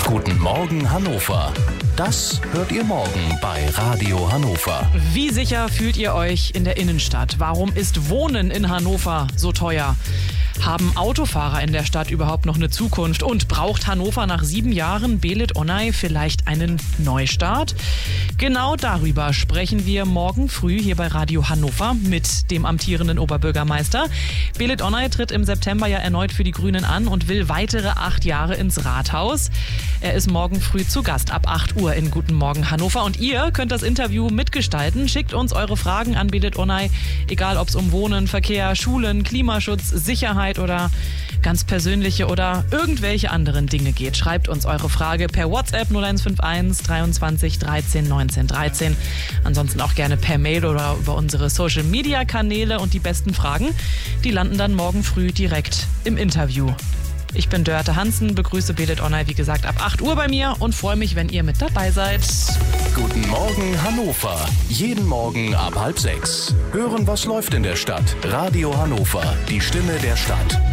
Guten Morgen Hannover. Das hört ihr morgen bei Radio Hannover. Wie sicher fühlt ihr euch in der Innenstadt? Warum ist Wohnen in Hannover so teuer? Haben Autofahrer in der Stadt überhaupt noch eine Zukunft? Und braucht Hannover nach 7 Jahren Belit Onay vielleicht einen Neustart? Genau darüber sprechen wir morgen früh hier bei Radio Hannover mit dem amtierenden Oberbürgermeister. Belit Onay tritt im September ja erneut für die Grünen an und will weitere 8 Jahre ins Rathaus. Er ist morgen früh zu Gast ab 8 Uhr in Guten Morgen Hannover. Und ihr könnt das Interview mitgestalten. Schickt uns eure Fragen an Belit Onay, egal ob es um Wohnen, Verkehr, Schulen, Klimaschutz, Sicherheit oder ganz persönliche oder irgendwelche anderen Dinge geht. Schreibt uns eure Frage per WhatsApp 0151 23 13 19 13. Ansonsten auch gerne per Mail oder über unsere Social-Media-Kanäle. Und die besten Fragen, die landen dann morgen früh direkt im Interview. Ich bin Dörte Hansen, begrüße Belit Onay, wie gesagt, ab 8 Uhr bei mir und freue mich, wenn ihr mit dabei seid. Guten Morgen Hannover. Jeden Morgen ab 5:30. Hören, was läuft in der Stadt. Radio Hannover, die Stimme der Stadt.